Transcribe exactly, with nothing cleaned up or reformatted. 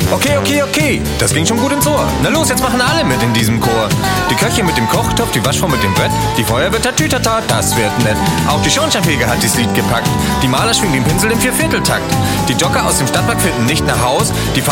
Okay, okay, okay, das ging schon gut ins Ohr. Na los, jetzt machen alle mit in diesem Chor. Die Köche mit dem Kochtopf, die Waschfrau mit dem Brett, die Feuerwehr tatütata, das wird nett. Auch die Schornsteinfeger hat dieses Lied gepackt. Die Maler schwingen den Pinsel im Viervierteltakt. Die Jogger aus dem Stadtpark finden nicht nach Haus. Die